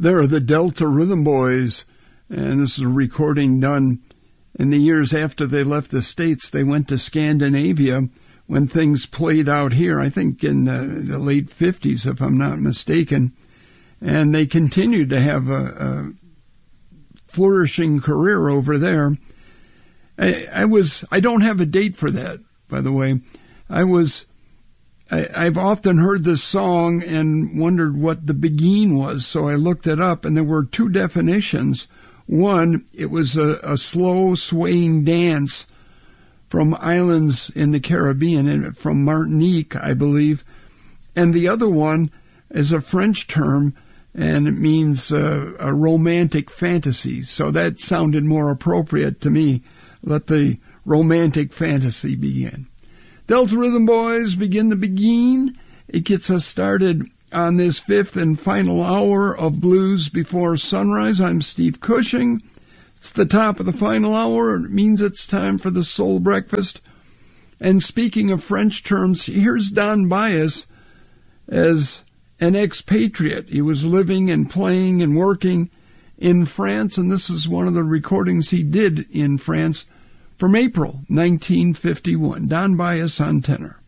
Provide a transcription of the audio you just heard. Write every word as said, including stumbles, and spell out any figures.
They're the Delta Rhythm Boys, and this is a recording done in the years after they left the States. They went to Scandinavia when things played out here, I think in uh, the late fifties, if I'm not mistaken. And they continued to have a, a flourishing career over there. I, I was, I don't have a date for that, by the way. I was, I, I've often heard this song and wondered what the Beguine was, so I looked it up, and there were two definitions. One, it was a, a slow swaying dance from islands in the Caribbean, from Martinique, I believe. And the other one is a French term, and it means uh, a romantic fantasy. So that sounded more appropriate to me. Let the romantic fantasy begin. Delta Rhythm Boys begin the Beguine. It gets us started on this fifth and final hour of Blues Before Sunrise. I'm Steve Cushing. It's the top of the final hour. It means it's time for the Soul Breakfast. And speaking of French terms, here's Don Byas as an expatriate. He was living and playing and working in France, and this is one of the recordings he did in France from April nineteen fifty-one. Don Byas on tenor.